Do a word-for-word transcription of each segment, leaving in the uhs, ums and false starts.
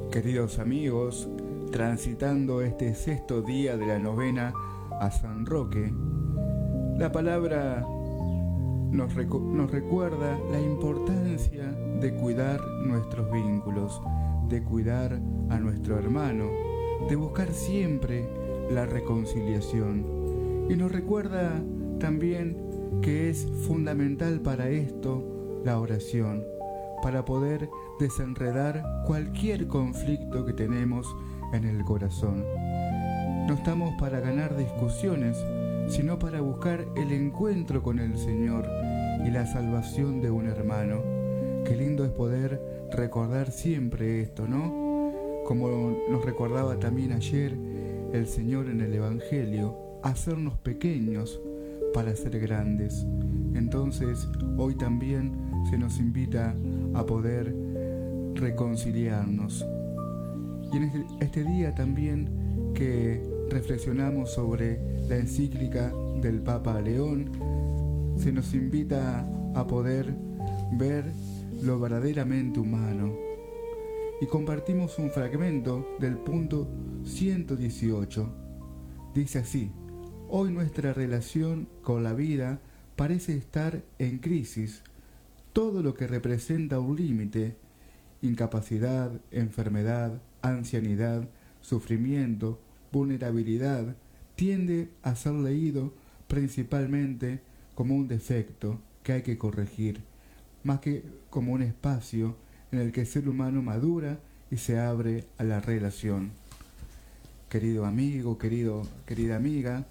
Queridos amigos, transitando este sexto día de la novena a San Roque, la palabra nos, recu- nos recuerda la importancia de cuidar nuestros vínculos, de cuidar a nuestro hermano, de buscar siempre la reconciliación. Y nos recuerda también que es fundamental para esto la oración, para poder desenredar cualquier conflicto que tenemos en el corazón. No estamos para ganar discusiones, sino para buscar el encuentro con el Señor y la salvación de un hermano. Qué lindo es poder recordar siempre esto, ¿no? Como nos recordaba también ayer el Señor en el Evangelio, hacernos pequeños para ser grandes. Entonces, hoy también se nos invita a poder reconciliarnos. Y en este, este día también que reflexionamos sobre la encíclica del Papa León, se nos invita a poder ver lo verdaderamente humano. Y compartimos un fragmento del punto ciento dieciocho. Dice así: hoy nuestra relación con la vida parece estar en crisis. Todo lo que representa un límite, incapacidad, enfermedad, ancianidad, sufrimiento, vulnerabilidad, tiende a ser leído principalmente como un defecto que hay que corregir, más que como un espacio en el que el ser humano madura y se abre a la relación. Querido amigo, querido, querida amiga,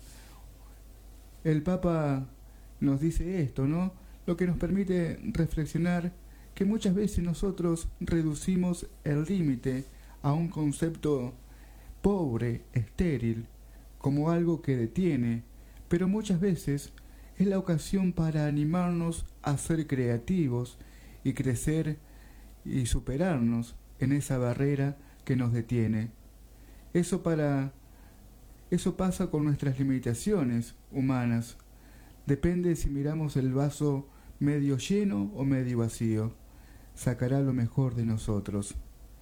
el Papa nos dice esto, ¿no? Lo que nos permite reflexionar que muchas veces nosotros reducimos el límite a un concepto pobre, estéril, como algo que detiene, pero muchas veces es la ocasión para animarnos a ser creativos y crecer y superarnos en esa barrera que nos detiene. Eso para eso pasa con nuestras limitaciones humanas. Depende si miramos el vaso medio lleno o medio vacío. Sacará lo mejor de nosotros.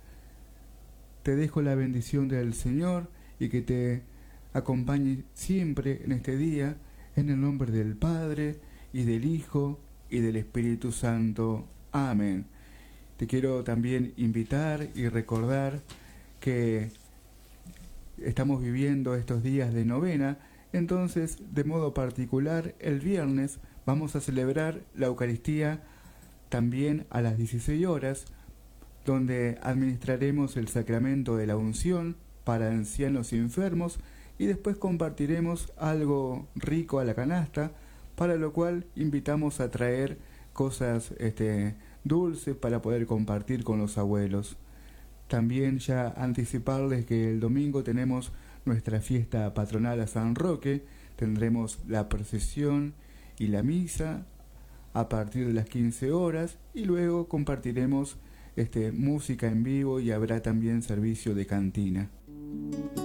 Te dejo la bendición del Señor y que te acompañe siempre en este día, en el nombre del Padre, y del Hijo, y del Espíritu Santo. Amén. Te quiero también invitar y recordar que estamos viviendo estos días de novena. Entonces, de modo particular, el viernes vamos a celebrar la Eucaristía también a las dieciséis horas, donde administraremos el sacramento de la unción para ancianos y enfermos y después compartiremos algo rico a la canasta, para lo cual invitamos a traer cosas este, dulces para poder compartir con los abuelos. También ya anticiparles que el domingo tenemos nuestra fiesta patronal a San Roque, tendremos la procesión y la misa a partir de las quince horas y luego compartiremos este, música en vivo y habrá también servicio de cantina.